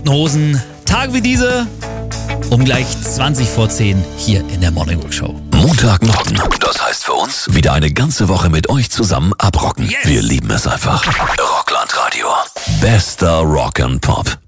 Toten Hosen. Tage wie diese um gleich 20 vor 10 hier in der Morning Rock Show. Montagmorgen. Das heißt für uns, wieder eine ganze Woche mit euch zusammen abrocken. Yes. Wir lieben es einfach. Rockland Radio. Bester Rock and Pop.